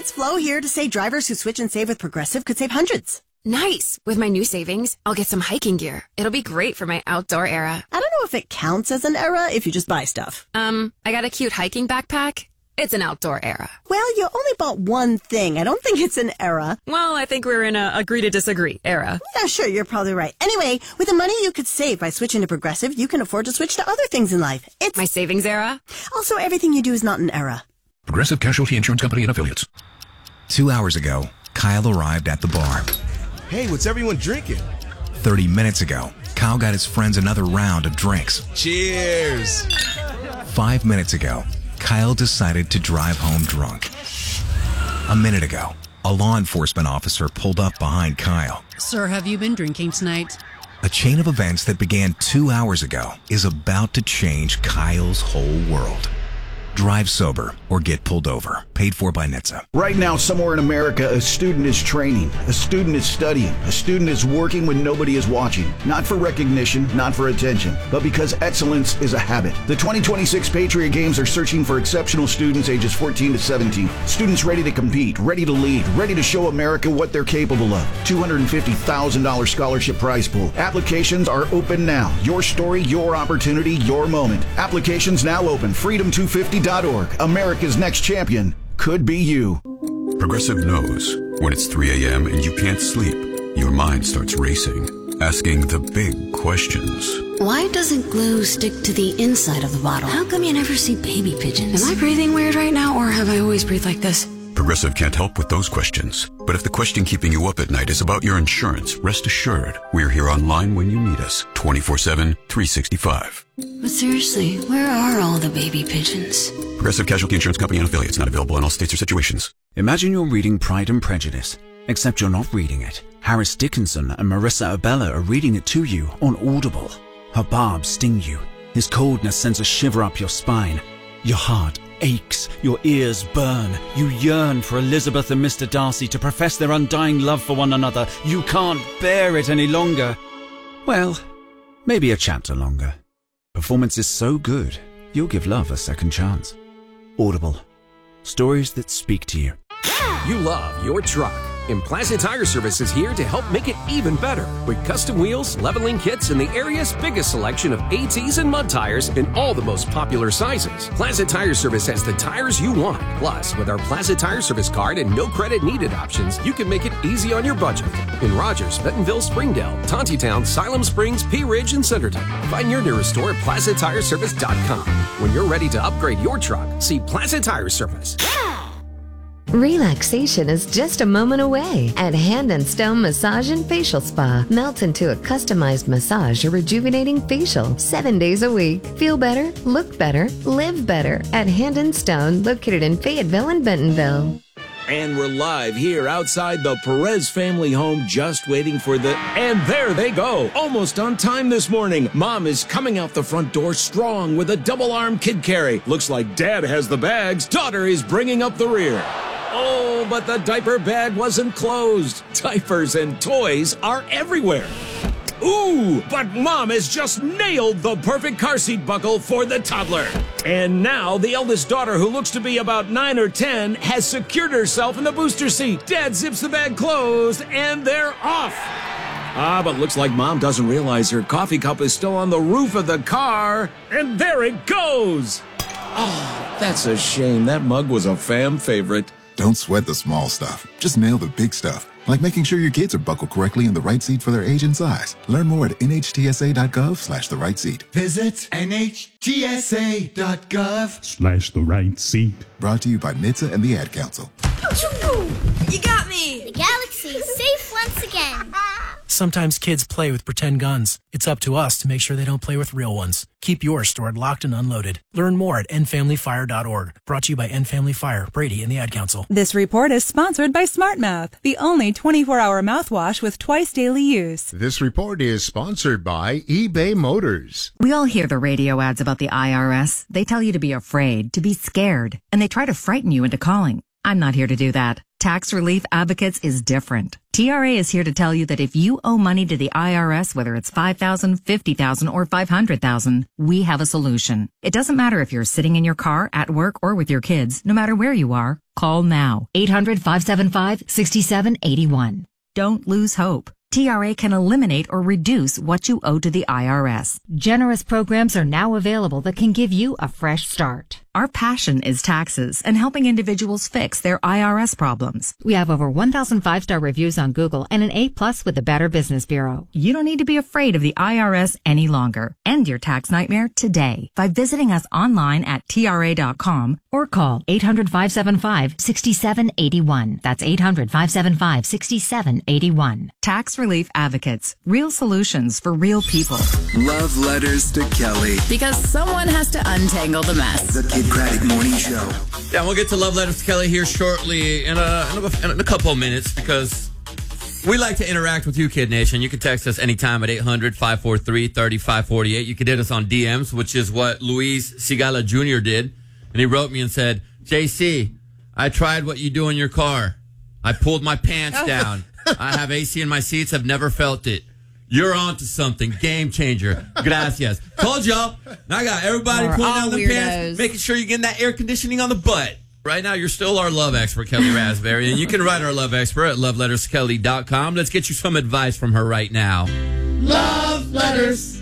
it's Flo here to say drivers who switch and save with Progressive could save hundreds. Nice. With my new savings, I'll get some hiking gear. It'll be great for my outdoor era. I don't know if it counts as an era if you just buy stuff. I got a cute hiking backpack. It's an outdoor era. Well, you only bought one thing. I don't think it's an era. Well, I think we're in a agree to disagree era. Yeah, sure, you're probably right. Anyway, with the money you could save by switching to Progressive, you can afford to switch to other things in life. It's my savings era. Also, everything you do is not an era. Progressive Casualty Insurance Company and Affiliates. 2 hours ago, Kyle arrived at the bar. Hey, what's everyone drinking? 30 minutes ago, Kyle got his friends another round of drinks. Cheers! 5 minutes ago, Kyle decided to drive home drunk. A minute ago, a law enforcement officer pulled up behind Kyle. Sir, have you been drinking tonight? A chain of events that began 2 hours ago is about to change Kyle's whole world. Drive sober or get pulled over. Paid for by NHTSA. Right now, somewhere in America, a student is training, a student is studying, a student is working when nobody is watching. Not for recognition, not for attention, but because excellence is a habit. The 2026 Patriot Games are searching for exceptional students ages 14 to 17. Students ready to compete, ready to lead, ready to show America what they're capable of. $250,000 scholarship prize pool. Applications are open now. Your story, your opportunity, your moment. Applications now open. Freedom250.org. America's next champion could be you. Progressive knows when it's 3 a.m. and you can't sleep, your mind starts racing, asking the big questions. Why doesn't glue stick to the inside of the bottle? How come you never see baby pigeons? Am I breathing weird right now, or have I always breathed like this? Progressive can't help with those questions. But if the question keeping you up at night is about your insurance, rest assured, we're here online when you need us, 24/7, 365. But seriously, where are all the baby pigeons? Progressive Casualty Insurance Company and Affiliates, not available in all states or situations. Imagine you're reading Pride and Prejudice, except you're not reading it. Harris Dickinson and Marissa Abella are reading it to you on Audible. Her barbs sting you. His coldness sends a shiver up your spine. Your heart aches, your ears burn. You yearn for Elizabeth and Mr. Darcy to profess their undying love for one another. You can't bear it any longer. Well, maybe a chapter longer. Performance is so good, you'll give love a second chance. Audible. Stories that speak to you. You love your truck, and Plaza Tire Service is here to help make it even better with custom wheels, leveling kits, and the area's biggest selection of ATs and mud tires in all the most popular sizes. Plaza Tire Service has the tires you want. Plus, with our Plaza Tire Service card and no credit needed options, you can make it easy on your budget. In Rogers, Bentonville, Springdale, Tontitown, Siloam Springs, Pea Ridge, and Centerton. Find your nearest store at PlazaTireService.com. When you're ready to upgrade your truck, see Plaza Tire Service. Relaxation is just a moment away at Hand and Stone Massage and Facial Spa. Melt into a customized massage or rejuvenating facial 7 days a week. Feel better, look better, live better at Hand and Stone, located in Fayetteville and Bentonville. And we're live here outside the Perez family home, just waiting for the... And there they go, almost on time this morning. Mom is coming out the front door strong with a double-arm kid carry. Looks like Dad has the bags. Daughter is bringing up the rear. Oh, but the diaper bag wasn't closed. Diapers and toys are everywhere. Ooh, but Mom has just nailed the perfect car seat buckle for the toddler. And now the eldest daughter, who looks to be about 9 or 10, has secured herself in the booster seat. Dad zips the bag closed, and they're off. But looks like Mom doesn't realize her coffee cup is still on the roof of the car. And there it goes. Oh, that's a shame. That mug was a fam favorite. Don't sweat the small stuff. Just nail the big stuff, like making sure your kids are buckled correctly in the right seat for their age and size. Learn more at nhtsa.gov/the right seat. Visit nhtsa.gov/the right seat. Brought to you by NHTSA and the Ad Council. You got me! The galaxy is safe once again. Sometimes kids play with pretend guns. It's up to us to make sure they don't play with real ones. Keep yours stored locked and unloaded. Learn more at endfamilyfire.org. Brought to you by End Family Fire, Brady, and the Ad Council. This report is sponsored by SmartMouth, the only 24-hour mouthwash with twice daily use. This report is sponsored by eBay Motors. We all hear the radio ads about the IRS. They tell you to be afraid, to be scared, and they try to frighten you into calling. I'm not here to do that. Tax Relief Advocates is different. TRA is here to tell you that if you owe money to the IRS, whether it's $5,000, $50,000, or $500,000, we have a solution. It doesn't matter if you're sitting in your car, at work, or with your kids. No matter where you are, Call now. 800-575-6781. Don't lose hope. TRA can eliminate or reduce what you owe to the IRS. Generous programs are now available that can give you a fresh start. Our passion is taxes and helping individuals fix their IRS problems. We have over 1,000 5-star reviews on Google and an A+ with the Better Business Bureau. You don't need to be afraid of the IRS any longer. End your tax nightmare today by visiting us online at TRA.com or call 800-575-6781. That's 800-575-6781. Tax Relief Advocates. Real solutions for real people. Love letters to Kelly. Because someone has to untangle the mess. The Kid Craddock Morning Show. Yeah, we'll get to Love Letters to Kelly here shortly in a couple of minutes because we like to interact with you, Kid Nation. You can text us anytime at 800-543-3548. You can hit us on DMs, which is what Luis Sigala Jr. did. And he wrote me and said, JC, I tried what you do in your car. I pulled my pants down. I have AC in my seats. I've never felt it. You're on to something. Game changer. Gracias. Told y'all. Now I got everybody pulling down the pants, making sure you're getting that air conditioning on the butt. Right now, you're still our love expert, Kelly Raspberry, and you can write our love expert at loveletterskelly.com. Let's get you some advice from her right now. Love letters.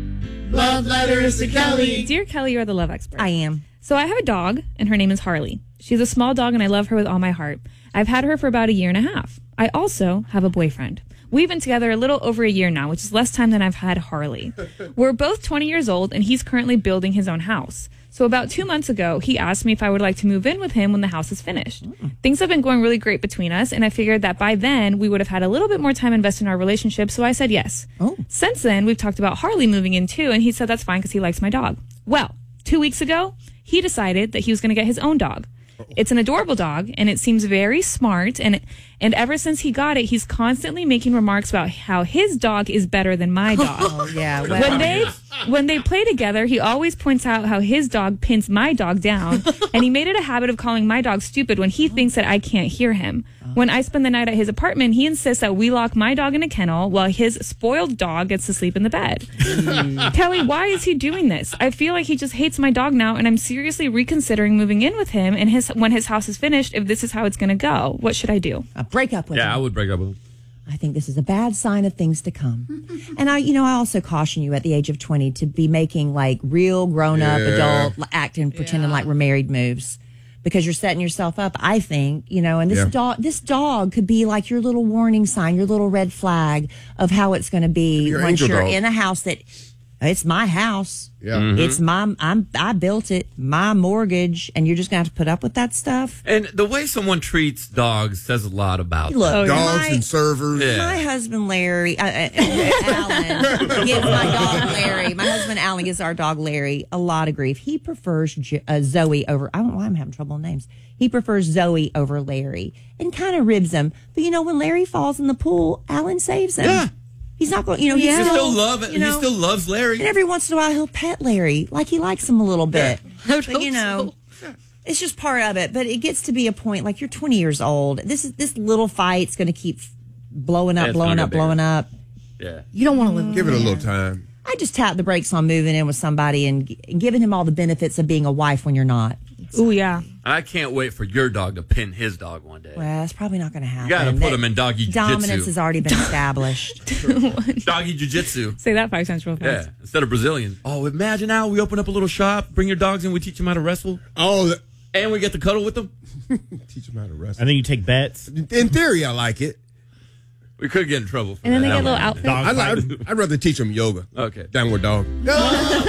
Love letters to Kelly. Dear Kelly, you're the love expert. I am. So I have a dog, and her name is Harley. She's a small dog, and I love her with all my heart. I've had her for about 1.5 years. I also have a boyfriend. We've been together a little over 1 year now, which is less time than I've had Harley. We're both 20 years old, and he's currently building his own house. So about 2 months ago, he asked me if I would like to move in with him when the house is finished. Things have been going really great between us, and I figured that by then we would have had a little bit more time invested in our relationship, so I said yes. Since then, we've talked about Harley moving in too, and he said that's fine because he likes my dog. Well, 2 weeks ago, he decided that he was going to get his own dog. It's an adorable dog, and it seems very smart, and ever since he got it, he's constantly making remarks about how his dog is better than my dog. Oh, yeah. Well, when they play together, he always points out how his dog pins my dog down, and he made it a habit of calling my dog stupid when he thinks that I can't hear him. When I spend the night at his apartment, he insists that we lock my dog in a kennel while his spoiled dog gets to sleep in the bed. Kelly, why is he doing this? I feel like he just hates my dog now, and I'm seriously reconsidering moving in with him and when his house is finished, if this is how it's going to go. What should I do? Break up with him. Yeah, I would break up with him. I think this is a bad sign of things to come. And I also caution you at the age of 20 to be making like real grown-up adult acting, pretending like we're married moves. Because you're setting yourself up, I think, and this dog could be like your little warning sign, your little red flag of how it's going to be once you're in a house that it's my house. Yeah. Mm-hmm. It's I built it, my mortgage, and you're just going to have to put up with that stuff. And the way someone treats dogs says a lot about Look, dogs and servers. Yeah. My husband Larry, Alan, gives my dog Larry. My husband Alan gives our dog Larry a lot of grief. He prefers Zoe over. I don't know why I'm having trouble with names. He prefers Zoe over Larry, and kind of ribs him. But when Larry falls in the pool, Alan saves him. Yeah. He's not going. He still loves Larry. And every once in a while, he'll pet Larry, like he likes him a little bit. But it's just part of it. But it gets to be a point like you're 20 years old. This little fight's going to keep blowing up. Yeah, you don't want to live. Give it a little time. I just tap the brakes on moving in with somebody and giving him all the benefits of being a wife when you're not. Oh yeah. I can't wait for your dog to pin his dog one day. Well, that's probably not going to happen. You got to put him in doggy jiu-jitsu. Dominance has already been established. Doggy jiu-jitsu. Say that 5 times real fast. Yeah, instead of Brazilian. Oh, imagine now we open up a little shop, bring your dogs in, we teach them how to wrestle. Oh, and we get to cuddle with them. Teach them how to wrestle. And then you take bets. In theory, I like it. We could get in trouble for and that. then they get little outfits. I'd rather teach them yoga. Okay. Downward dog.